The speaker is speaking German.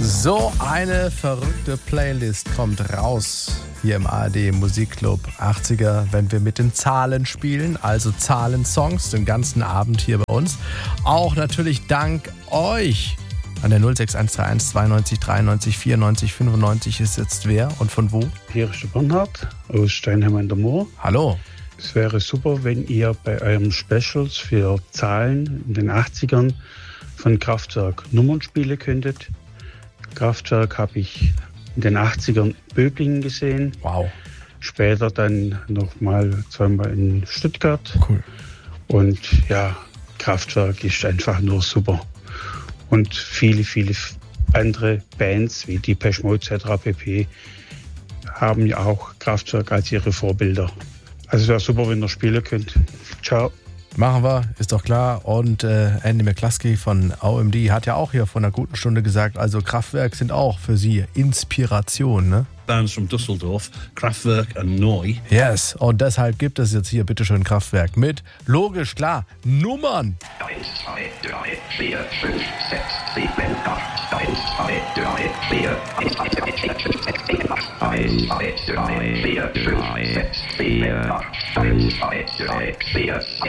So eine verrückte Playlist kommt raus hier im ARD Musikclub 80er, wenn wir mit den Zahlen spielen, also Zahlensongs den ganzen Abend hier bei uns. Auch natürlich dank euch. An der 06131 92 93 94 95 ist jetzt wer und von wo? Hier ist der Bernhard aus Steinheim an der Moor. Hallo. Es wäre super, wenn ihr bei eurem Specials für Zahlen in den 80ern von Kraftwerk Nummern spielen könntet. Kraftwerk habe ich in den 80ern Böblingen gesehen. Wow. Später dann nochmal zweimal in Stuttgart. Cool. Und ja, Kraftwerk ist einfach nur super. Und viele, viele andere Bands wie Depeche Mode etc. pp. haben ja auch Kraftwerk als ihre Vorbilder. Also es wäre super, wenn ihr spielen könnt. Ciao. Machen wir, ist doch klar. Und Andy McCluskey von OMD hat ja auch hier vor einer guten Stunde gesagt, also Kraftwerk sind auch für Sie Inspiration, ne? Bands from Düsseldorf, Kraftwerk and Neu. Yes, und deshalb gibt es jetzt hier bitteschön Kraftwerk mit, logisch, klar, Nummern. 1, 2, 3, 4, 5, 6, 7, 8. 1, 2, 3, 4, 1, 2, 3, 4, 5, 6, 7, 8. 1, 2, 3, 4,